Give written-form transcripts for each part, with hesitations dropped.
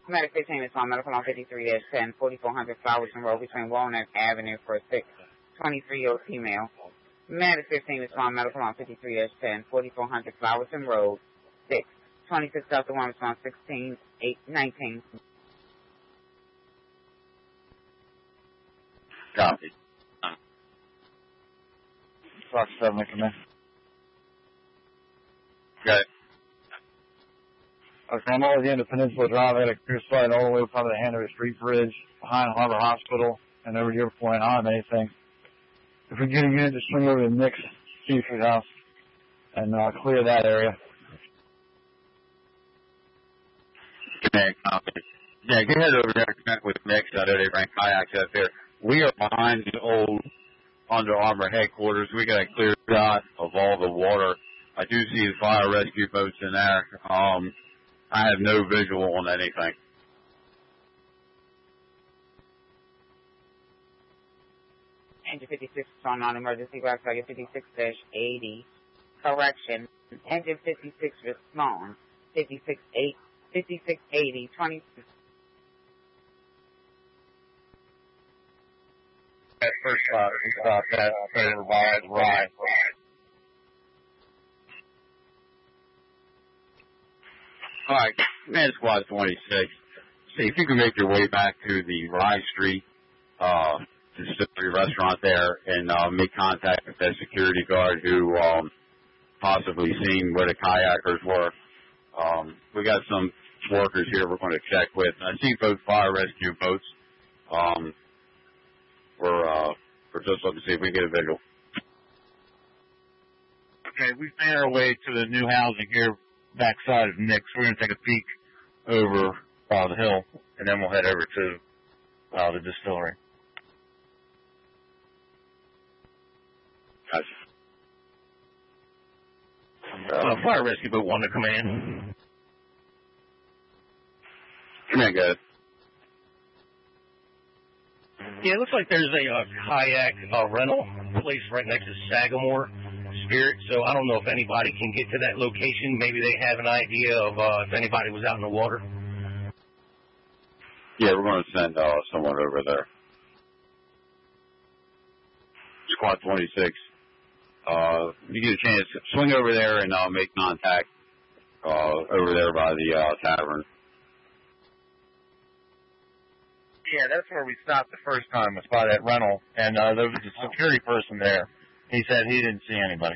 Medic 15 is on medical on 53-10, 4400 Flowerson Road between Walnut Avenue for a 23-year-old female. Medic 15 is on medical on 53-10, 4400 Flowerson Road, 26 Delta 1 response 16-8-19. Copy. Fox 7, come in. Okay. Okay, I'm all at the end of Peninsula Drive. I had a clear slide all the way up onto the Hanover Street Bridge, behind Harbor Hospital, and over here before I have anything. If we get a unit, just swing over to Nick's Seafood House and clear that area. Okay, copy. Yeah, go ahead over there and connect with Nick's. I know they ran kayaks out there. We are behind the old Under Armour headquarters. We got a clear shot of all the water. I do see the fire rescue boats in there. I have no visual on anything. Engine 56 is on non-emergency route target 56-80. Correction. Engine 56 responds. 5680, 20. That first shot, we stopped that. Right. All right, Man Squad 26. See if you can make your way back to the Rye Street distillery restaurant there and make contact with that security guard who possibly seen where the kayakers were. We got some workers here we're going to check with. I see both fire rescue boats. We're just looking to see if we can get a visual. Okay, we've made our way to the new housing here, backside of Nick's. We're going to take a peek over the hill, and then we'll head over to the distillery. Gotcha. Fire rescue boat wanted to come in. Come in, guys. Yeah, it looks like there's a kayak rental place right next to Sagamore Spirit, so I don't know if anybody can get to that location. Maybe they have an idea of if anybody was out in the water. Yeah, we're going to send someone over there. Squad 26. You get a chance, swing over there and make contact over there by the tavern. Yeah, that's where we stopped the first time, was by that rental, and there was a security person there. He said he didn't see anybody.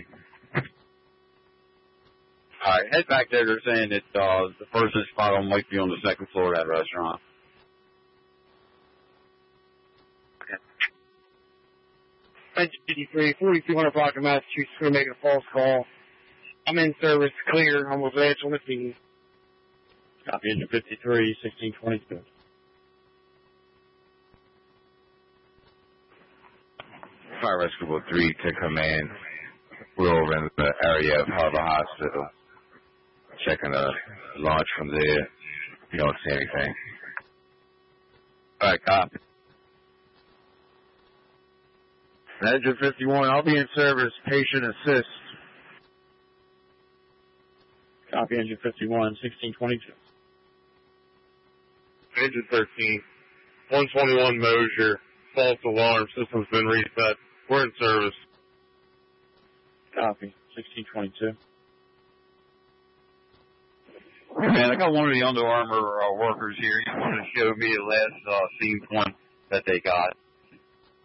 All right, head back there. They're saying that the person spot on might be on the second floor of that restaurant. Engine 53, 4200 block of Massachusetts. We're making a false call. I'm in service, clear, almost edge on the scene. Copy, Engine 53, 1622. Fire Rescue Boat 3 to command. We're over in the area of Harbor Hospital, checking the launch from there. We don't see anything. All right, copy. Engine 51, I'll be in service, patient assist. Copy, Engine 51, 1622. Engine 13, 121 Mosier, false alarm, system's been reset. We're in service. Copy, 1622. Man, I got one of the Under Armour workers here. He wanted to show me the last scene point that they got.